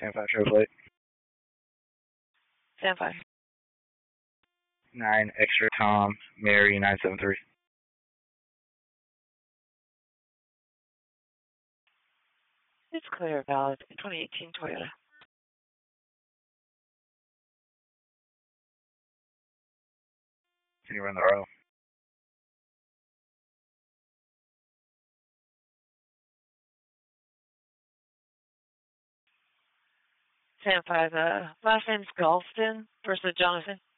San 5 show plate. San 5. 9 extra Tom, Mary 973. It's clear, valid. 2018 Toyota. Can you run the row? San 5, last name's Galston, first name Jonathan.